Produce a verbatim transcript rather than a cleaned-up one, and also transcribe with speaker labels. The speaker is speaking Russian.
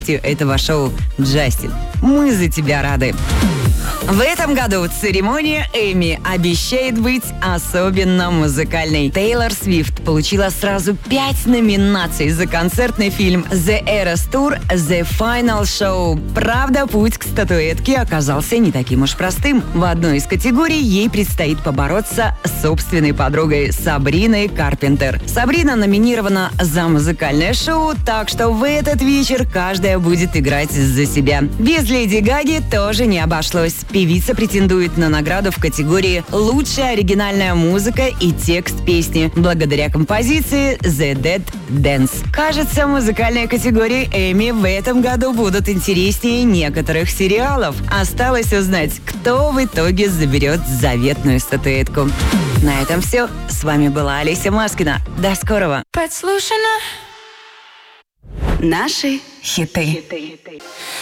Speaker 1: этого шоу «Джастин». Мы за тебя рады. В этом году церемония Эмми обещает быть особенно музыкальной. Тейлор Свифт получила сразу пять номинаций за концертный фильм The Eras Tour The Final Show. Правда, путь к статуэтке оказался не таким уж простым. В одной из категорий ей предстоит побороться с собственной подругой Сабриной Карпентер. Сабрина номинирована за музыкальное шоу, так что в этот вечер каждая будет играть за себя. Без Леди Гаги тоже не обошлось. Певица претендует на награду в категории «Лучшая оригинальная музыка и текст песни» благодаря композиции «The Dead Dance». Кажется, музыкальные категории Эмми в этом году будут интереснее некоторых сериалов. Осталось узнать, кто в итоге заберет заветную статуэтку. На этом все. С вами была Олеся Маскина. До скорого.
Speaker 2: Подслушано.
Speaker 3: Наши
Speaker 2: хиты.